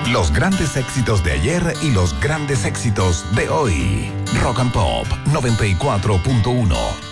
Los grandes éxitos de ayer y los grandes éxitos de hoy. Rock and Pop 94.1.